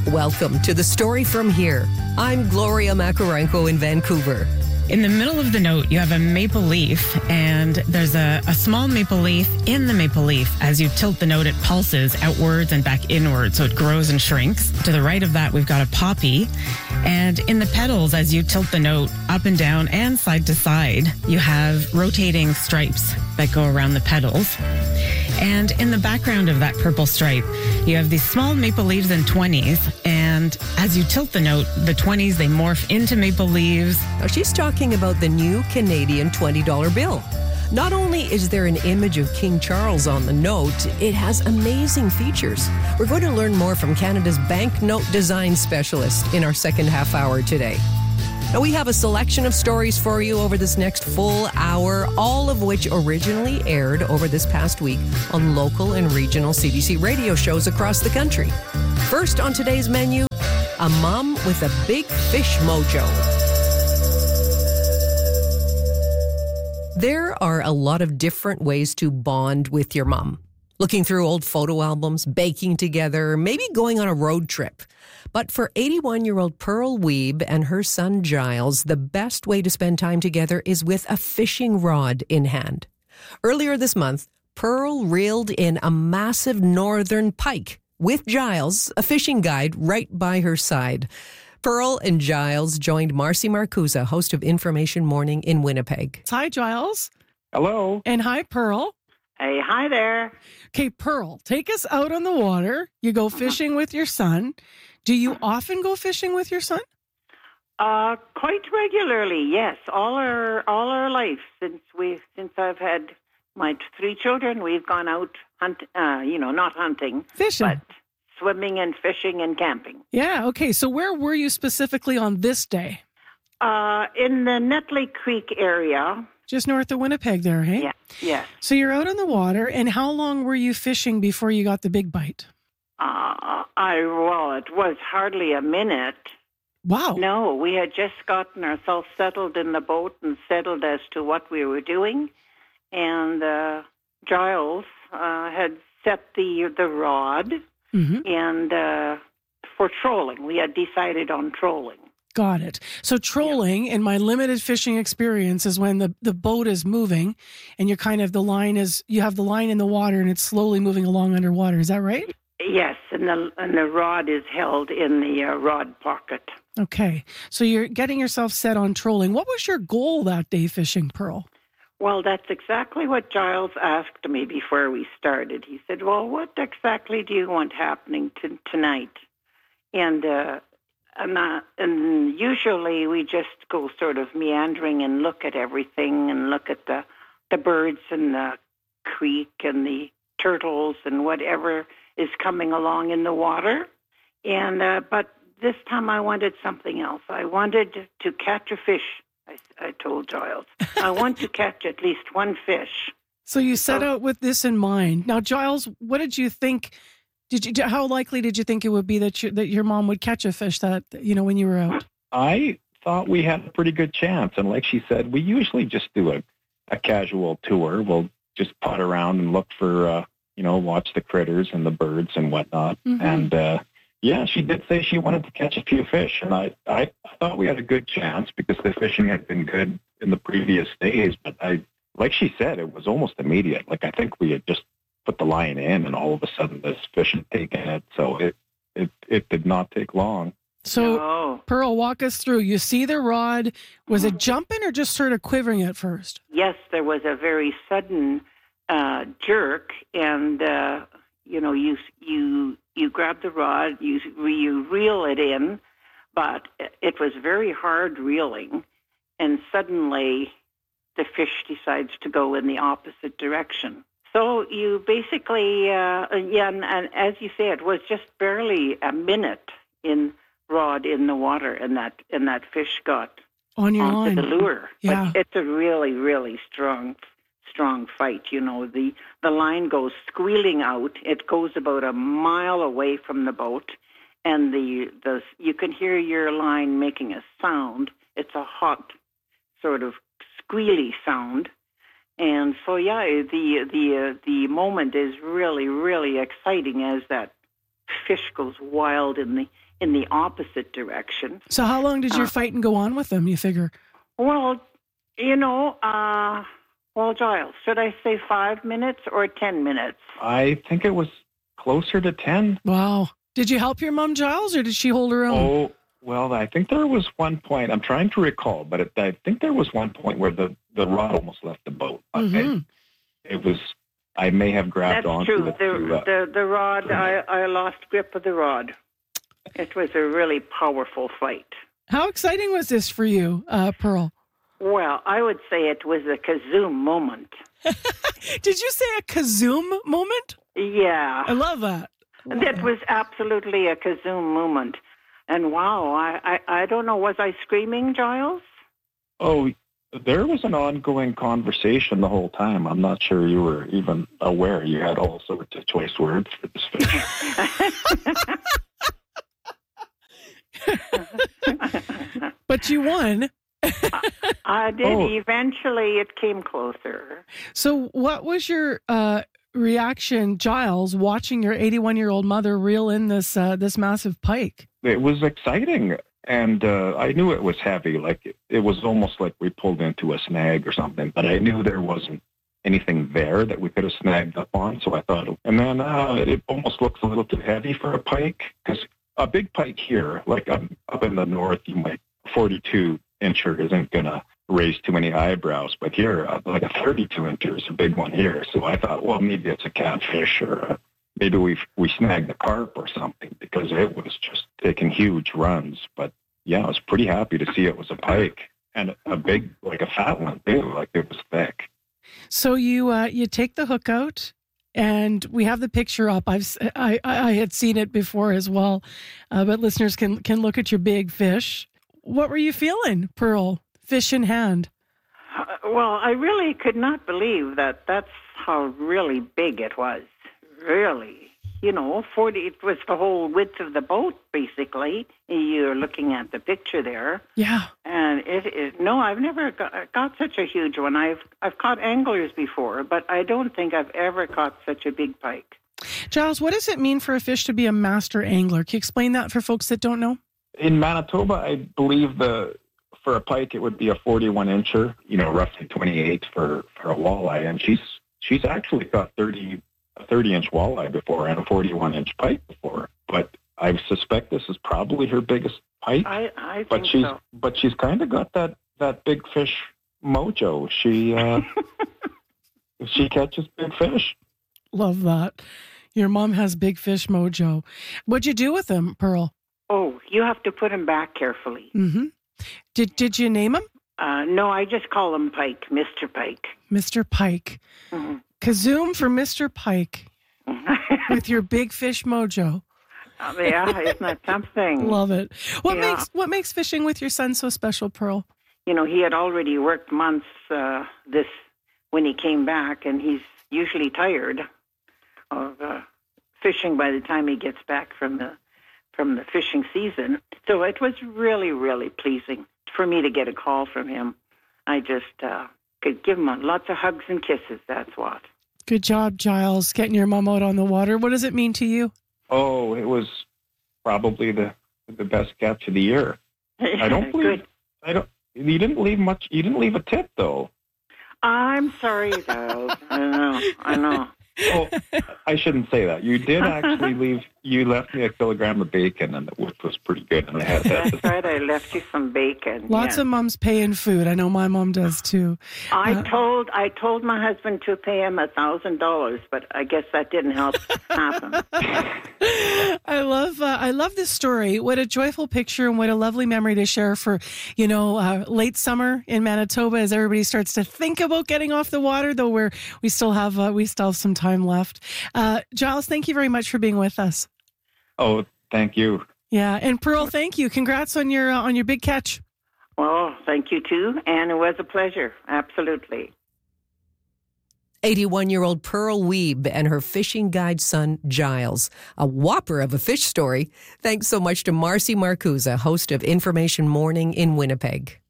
Welcome to The Story From Here. I'm Gloria Makarenko in Vancouver. In the middle of the note, you have a maple leaf, and there's a small maple leaf in the maple leaf. As you tilt the note, it pulses outwards and back inwards, so it grows and shrinks. To the right of that, we've got a poppy. And in the petals, as you tilt the note up and down and side to side, you have rotating stripes that go around the petals. And in the background of that purple stripe, you have these small maple leaves and 20s. And as you tilt the note, the 20s, they morph into maple leaves. Now, she's talking about the new Canadian $20 bill. Not only is there an image of King Charles on the note, it has amazing features. We're going to learn more from Canada's banknote design specialist in our second half hour today. Now, we have a selection of stories for you over this next full hour, all of which originally aired over this past week on local and regional CBC radio shows across the country. First on today's menu, a mom with a big fish mojo. There are a lot of different ways to bond with your mom. Looking through old photo albums, baking together, maybe going on a road trip. But for 81-year-old Pearl Wiebe and her son Giles, the best way to spend time together is with a fishing rod in hand. Earlier this month, Pearl reeled in a massive northern pike with Giles, a fishing guide, right by her side. Pearl and Giles joined Marcy Marcusa, host of Information Morning in Winnipeg. Hi, Giles. Hello. And hi, Pearl. Hey, hi there. Okay, Pearl, take us out on the water. You go fishing with your son. Do you often go fishing with your son? Quite regularly, yes. All our life since I've had my 3 children, we've gone out not hunting, Fishing. but swimming and fishing and camping. Yeah, okay. So where were you specifically on this day? In the Netley Creek area. Just north of Winnipeg there, hey? Yeah, yes. So you're out on the water, and how long were you fishing before you got the big bite? It was hardly a minute. Wow. No, we had just gotten ourselves settled in the boat and settled as to what we were doing. And Giles had set the rod, and for trolling. We had decided on trolling. Got it. So trolling, in my limited fishing experience, is when the boat is moving and you have the line in the water and it's slowly moving along underwater. Is that right? Yes, and the rod is held in the rod pocket. Okay. So you're getting yourself set on trolling. What was your goal that day fishing, Pearl? Well, that's exactly what Giles asked me before we started. He said, well, what exactly do you want happening tonight? And usually we just go sort of meandering and look at everything and look at the birds and the creek and the turtles and whatever is coming along in the water. And but this time I wanted something else. I wanted to catch a fish. I told Giles, I want to catch at least one fish. So you set out with this in mind. Now, Giles, what did you think? How likely did you think it would be that your mom would catch a fish when you were out? I thought we had a pretty good chance. And like she said, we usually just do a casual tour. We'll just putt around and look for, watch the critters and the birds and whatnot. Mm-hmm. And, she did say she wanted to catch a few fish. And I thought we had a good chance because the fishing had been good in the previous days. But like she said, it was almost immediate. Like I think we had just put the line in and all of a sudden this fish had taken it. So it did not take long. So, Pearl, walk us through. You see the rod. Was it jumping or just sort of quivering at first? Yes, there was a very sudden jerk, and you grab the rod, you reel it in, but it was very hard reeling, and suddenly the fish decides to go in the opposite direction. So you basically, and as you say, it was just barely a minute in rod in the water, and that fish got on your onto line. The lure. Yeah. But it's a really, really strong fight. The line goes squealing out. It goes about a mile away from the boat, and the you can hear your line making a sound. It's a hot, sort of squealy sound. And so, the moment is really, really exciting as that fish goes wild in the opposite direction. So how long did your fighting go on with them, you figure? Well, Giles, should I say 5 minutes or 10 minutes? I think it was closer to 10. Wow. Did you help your mom, Giles, or did she hold her own? Oh, well, I think there was one point, I'm trying to recall, but I think there was one point where the rod almost left the boat. Mm-hmm. I may have grabbed onto it. That's true. The rod, I lost grip of the rod. It was a really powerful fight. How exciting was this for you, Pearl? Well, I would say it was a kazoom moment. Did you say a kazoom moment? Yeah. I love that. That was absolutely a kazoom moment. And wow, I don't know, was I screaming, Giles? Oh, there was an ongoing conversation the whole time. I'm not sure you were even aware you had all sorts of choice words for this fish. But you won. I did. Oh. Eventually, it came closer. So what was your reaction, Giles, watching your 81-year-old mother reel in this massive pike? It was exciting. And I knew it was heavy. Like it was almost like we pulled into a snag or something. But I knew there wasn't anything there that we could have snagged up on. So I thought, and then it almost looks a little too heavy for a pike. Because a big pike here, like up in the north, 42-incher isn't going to raise too many eyebrows. But here, like a 32-incher is a big one here. So I thought, well, maybe it's a catfish or maybe we snagged a carp or something, because it was just taking huge runs. But yeah, I was pretty happy to see it was a pike, and a big, like a fat one too, like it was thick. So you take the hook out, and we have the picture up. I had seen it before as well, but listeners can look at your big fish. What were you feeling, Pearl? Fish in hand. Well, I really could not believe that's how really big it was. Really, 40, it was the whole width of the boat, basically. You're looking at the picture there. Yeah. And I've never got such a huge one. I've caught anglers before, but I don't think I've ever caught such a big pike. Giles, what does it mean for a fish to be a master angler? Can you explain that for folks that don't know? In Manitoba, I believe for a pike, it would be a 41-incher, roughly 28 for a walleye. And she's actually caught a 30-inch walleye before and a 41-inch pike before. But I suspect this is probably her biggest pike. I think so. But she's kind of got that big fish mojo. She catches big fish. Love that. Your mom has big fish mojo. What'd you do with them, Pearl? Oh, you have to put him back carefully. Mm-hmm. Did you name him? No, I just call him Pike, Mr. Pike. Mr. Pike. Mm-hmm. Kazoom for Mr. Pike with your big fish mojo. Yeah, isn't that something? Love it. What makes fishing with your son so special, Pearl? He had already worked months when he came back, and he's usually tired of fishing by the time he gets back from the fishing season. So it was really, really pleasing for me to get a call from him. I just could give him lots of hugs and kisses, that's what. Good job, Giles, getting your mom out on the water. What does it mean to you? Oh, it was probably the best catch of the year. I don't believe. You didn't leave much. You didn't leave a tip, though. I'm sorry, Giles. I know. Oh, I shouldn't say that. You did actually leave. You left me a kilogram of bacon, which was pretty good. And I had that. That's right. I left you some bacon. Lots of moms pay in food. I know my mom does too. I told my husband to pay him $1,000, but I guess that didn't help happen. I love this story. What a joyful picture, and what a lovely memory to share for late summer in Manitoba as everybody starts to think about getting off the water. Though we still have some time left. Giles, thank you very much for being with us. Oh, thank you. Yeah, and Pearl, thank you. Congrats on your big catch. Well, thank you too, and it was a pleasure. Absolutely. 81-year-old Pearl Wiebe and her fishing guide son, Giles. A whopper of a fish story. Thanks so much to Marcy Marcusa, host of Information Morning in Winnipeg.